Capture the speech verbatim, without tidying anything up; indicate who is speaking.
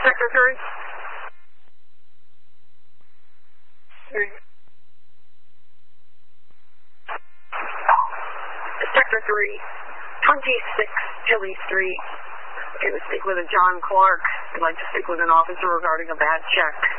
Speaker 1: Sector three. Three. Sector three. twenty-six Hilly Street. Okay, we speak with a John Clark. I'd like to speak with an officer regarding a bad check.